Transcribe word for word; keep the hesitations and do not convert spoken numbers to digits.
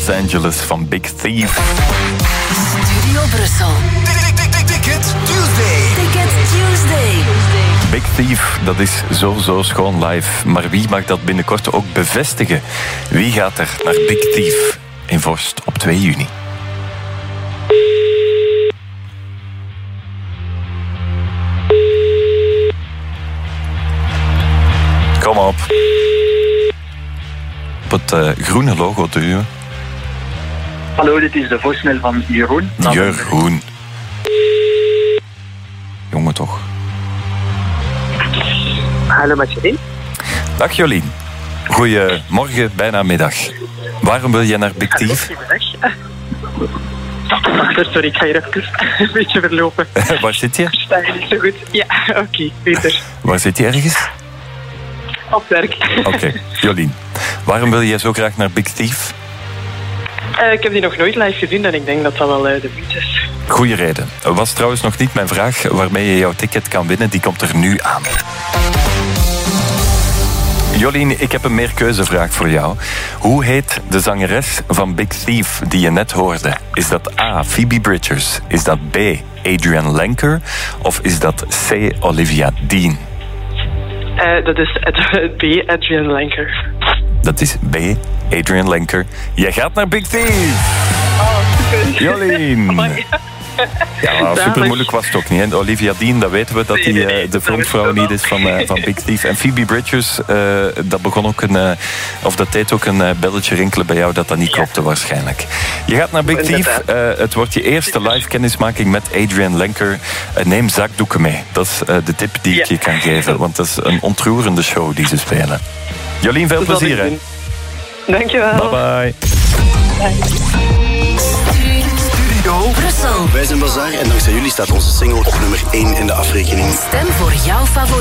Los Angeles van Big Thief. Studio Brussel. Ticket Tuesday. Ticket Tuesday. Big Thief, dat is zo zo schoon live. Maar wie mag dat binnenkort ook bevestigen? Wie gaat er naar Big Thief in Vorst op twee juni? Kom op. Op het uh, groene logo duwen. Hallo, dit is de voicemail van Jeroen. Jeroen. Jongen toch. Hallo met Jolien. Dag Jolien. Goedemorgen, bijna middag. Waarom wil je naar Big Thief? Wacht, sorry, ik ga hier even een beetje verlopen. Waar zit je? Ik sta je niet zo goed. Ja, oké, okay, beter. Waar zit je ergens? Op werk. Oké, okay. Jolien. Waarom wil je zo graag naar Big Thief? Uh, ik heb die nog nooit live gezien en ik denk dat dat wel uh, de moeite is. Goeie reden. Was trouwens nog niet mijn vraag waarmee je jouw ticket kan winnen. Die komt er nu aan. Jolien, ik heb een meerkeuzevraag voor jou. Hoe heet de zangeres van Big Thief die je net hoorde? Is dat A, Phoebe Bridgers? Is dat B, Adrienne Lenker? Of is dat C, Olivia Dean? Uh, dat is B, Adrienne Lenker. Dat is B, Adrienne Lenker. Jij gaat naar Big Thief! Oh, super. Jolien! Oh, ja, super moeilijk was het ook niet. Hè? Olivia Dean, dat weten we dat nee, die nee, nee, uh, de frontvrouw niet is van, uh, van Big Thief. En Phoebe Bridgers, uh, dat begon ook een, uh, of dat deed ook een uh, belletje rinkelen bij jou dat dat niet ja. klopte waarschijnlijk. Je gaat naar Big Thief. Uh, het wordt je eerste live kennismaking met Adrienne Lenker. Uh, neem zakdoeken mee. Dat is uh, de tip die ja. ik je kan geven. Want dat is een ontroerende show die ze spelen. Jolien, veel dat plezier hè. Dankjewel. Bye bye. Bye. Brussel. Wij zijn Bazaar en dankzij jullie staat onze single op nummer één in de afrekening. Stem voor jouw favoriet.